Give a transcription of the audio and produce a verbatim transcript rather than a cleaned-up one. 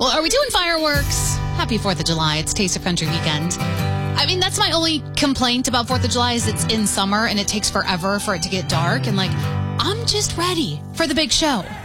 Well, are we doing fireworks? Happy fourth of July. It's Taste of Country weekend. I mean, that's my only complaint about fourth of July is it's in summer and it takes forever for it to get dark. And like, I'm just ready for the big show.